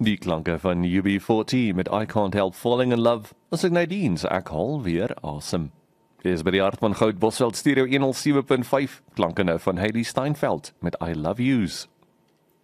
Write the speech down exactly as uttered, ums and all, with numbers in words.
Die klanke van U B forty met I Can't Help Falling in Love, as ek Nadine se ek haal weer asem. Dis by die hart van Goud Bosveld Stereo one oh seven point five, klanke nou van Hailee Steinfeld met I Love Yous.